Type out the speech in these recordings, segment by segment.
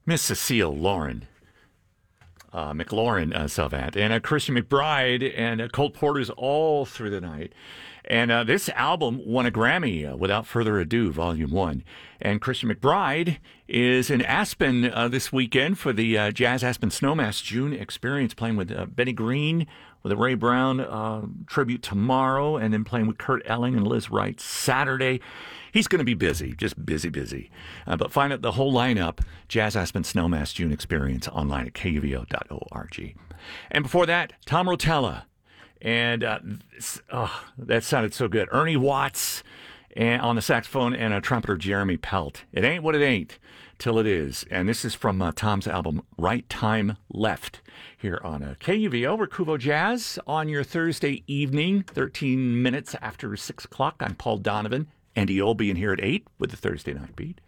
Miss Cecile Lauren. McLaurin Savant and Christian McBride and Cole Porter's all through the night. And this album won a Grammy, Without Further Ado, Volume 1. And Christian McBride is in Aspen this weekend for the Jazz Aspen Snowmass June Experience, playing with Benny Green, with a Ray Brown tribute tomorrow, and then playing with Kurt Elling and Liz Wright Saturday. He's going to be busy, just busy. But find out the whole lineup, Jazz Aspen Snowmass June Experience, online at kuvo.org. And before that, Tom Rotella. And that sounded so good. Ernie Watts on the saxophone and trumpeter Jeremy Pelt. It ain't what it ain't till it is. And this is from Tom's album, Right Time Left, here on KUVO, or Kuvo Jazz, on your Thursday evening, 13 minutes after 6 o'clock. I'm Paul Donovan. Andy Old being here at 8 with the Thursday Night Beat.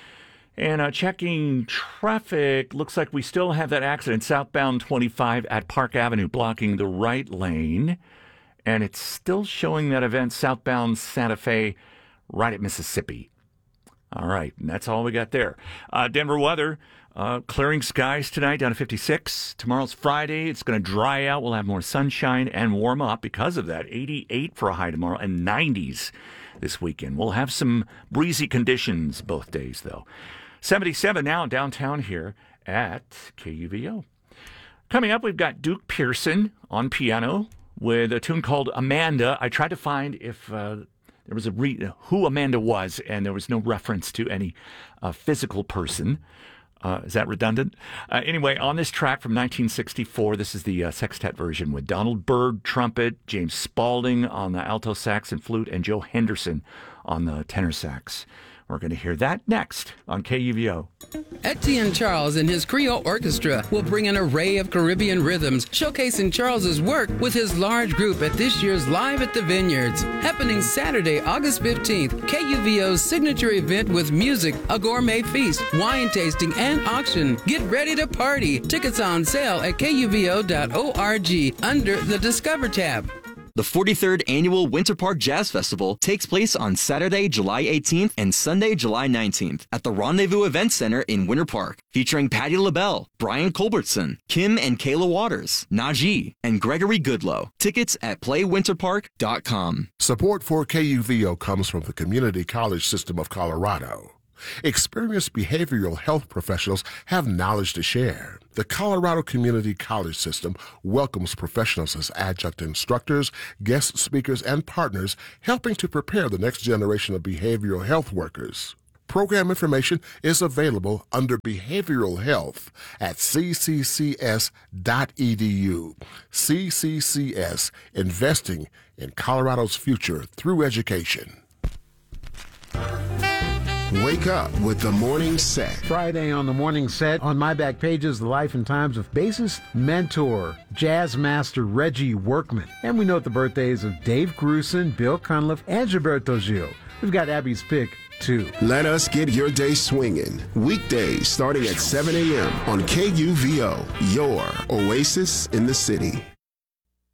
And checking traffic, looks like we still have that accident southbound 25 at Park Avenue blocking the right lane. And it's still showing that event southbound Santa Fe right at Mississippi. All right, and that's all we got there. Denver weather, clearing skies tonight down to 56. Tomorrow's Friday. It's going to dry out. We'll have more sunshine and warm up because of that. 88 for a high tomorrow and 90s this weekend. We'll have some breezy conditions both days, though. 77 now downtown here at KUVO. Coming up, we've got Duke Pearson on piano with a tune called Amanda. I tried to find if there was who Amanda was, and there was no reference to any physical person. Is that redundant? Anyway, on this track from 1964, this is the sextet version with Donald Byrd trumpet, James Spaulding on the alto sax and flute, and Joe Henderson on the tenor sax. We're going to hear that next on KUVO. Etienne Charles and his Creole Orchestra will bring an array of Caribbean rhythms, showcasing Charles's work with his large group at this year's Live at the Vineyards. Happening Saturday, August 15th, KUVO's signature event with music, a gourmet feast, wine tasting, and auction. Get ready to party. Tickets on sale at kuvo.org under the Discover tab. The 43rd Annual Winter Park Jazz Festival takes place on Saturday, July 18th and Sunday, July 19th at the Rendezvous Event Center in Winter Park, featuring Patti LaBelle, Brian Culbertson, Kim and Kayla Waters, Najee, and Gregory Goodlow. Tickets at playwinterpark.com. Support for KUVO comes from the Community College System of Colorado. Experienced behavioral health professionals have knowledge to share. The Colorado Community College System welcomes professionals as adjunct instructors, guest speakers, and partners, helping to prepare the next generation of behavioral health workers. Program information is available under Behavioral Health at cccs.edu. CCCS, investing in Colorado's future through education. Wake up with the Morning Set. Friday on the Morning Set, on my back pages, the life and times of bassist, mentor, jazz master Reggie Workman. And we note the birthdays of Dave Grusin, Bill Cunliffe, and Gilberto Gil. We've got Abby's pick, too. Let us get your day swinging. Weekdays starting at 7 a.m. on KUVO, your oasis in the city.